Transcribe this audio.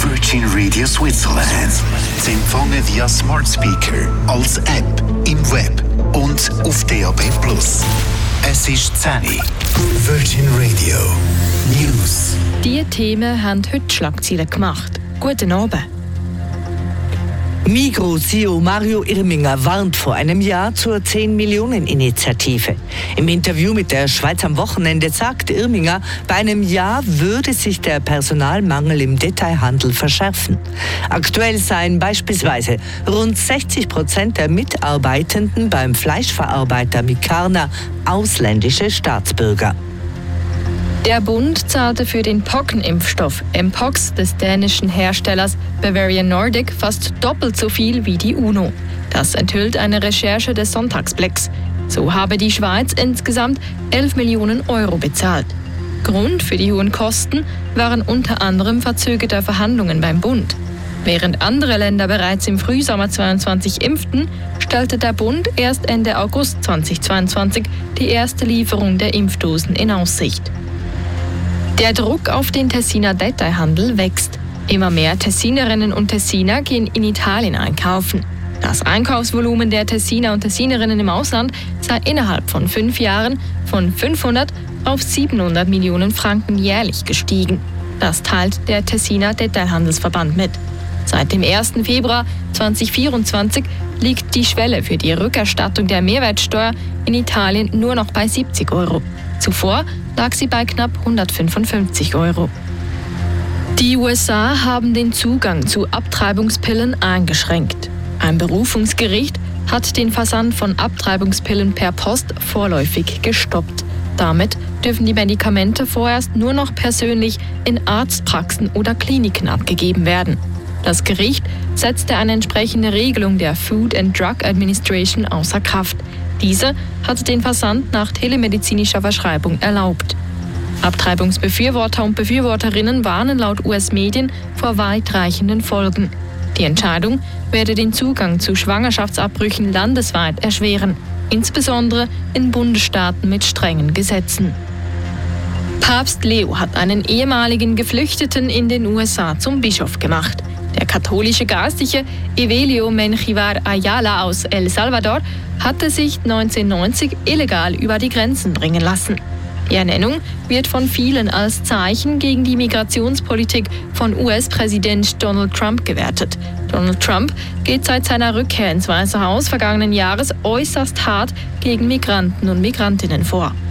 Virgin Radio Switzerland. Sie empfangen via Smart Speaker, als App, im Web und auf DAB+. Es ist 10 Uhr. Virgin Radio News. Diese Themen haben heute Schlagzeilen gemacht. Guten Abend. Migros-CEO Mario Irminger warnt vor einem Ja zur 10-Millionen-Initiative. Im Interview mit der Schweiz am Wochenende sagt Irminger, bei einem Ja würde sich der Personalmangel im Detailhandel verschärfen. Aktuell seien beispielsweise rund 60% der Mitarbeitenden beim Fleischverarbeiter Micarna ausländische Staatsbürger. Der Bund zahlte für den Pockenimpfstoff Mpox des dänischen Herstellers Bavarian Nordic fast doppelt so viel wie die UNO. Das enthüllt eine Recherche des Sonntagsblicks. So habe die Schweiz insgesamt 11 Millionen Euro bezahlt. Grund für die hohen Kosten waren unter anderem verzögerte Verhandlungen beim Bund. Während andere Länder bereits im Frühsommer 2022 impften, stellte der Bund erst Ende August 2022 die erste Lieferung der Impfdosen in Aussicht. Der Druck auf den Tessiner Detailhandel wächst. Immer mehr Tessinerinnen und Tessiner gehen in Italien einkaufen. Das Einkaufsvolumen der Tessiner und Tessinerinnen im Ausland sei innerhalb von 5 Jahren von 500 auf 700 Millionen Franken jährlich gestiegen. Das teilt der Tessiner Detailhandelsverband mit. Seit dem 1. Februar 2024 liegt die Schwelle für die Rückerstattung der Mehrwertsteuer in Italien nur noch bei 70 Euro. Zuvor lag sie bei knapp 155 Euro. Die USA haben den Zugang zu Abtreibungspillen eingeschränkt. Ein Berufungsgericht hat den Versand von Abtreibungspillen per Post vorläufig gestoppt. Damit dürfen die Medikamente vorerst nur noch persönlich in Arztpraxen oder Kliniken abgegeben werden. Das Gericht setzte eine entsprechende Regelung der Food and Drug Administration außer Kraft. Diese hatte den Versand nach telemedizinischer Verschreibung erlaubt. Abtreibungsbefürworter und Befürworterinnen warnen laut US-Medien vor weitreichenden Folgen. Die Entscheidung werde den Zugang zu Schwangerschaftsabbrüchen landesweit erschweren, insbesondere in Bundesstaaten mit strengen Gesetzen. Papst Leo hat einen ehemaligen Geflüchteten in den USA zum Bischof gemacht. Der katholische Geistliche Evelio Menjivar Ayala aus El Salvador hatte sich 1990 illegal über die Grenzen bringen lassen. Die Ernennung wird von vielen als Zeichen gegen die Migrationspolitik von US-Präsident Donald Trump gewertet. Donald Trump geht seit seiner Rückkehr ins Weiße Haus vergangenen Jahres äußerst hart gegen Migranten und Migrantinnen vor.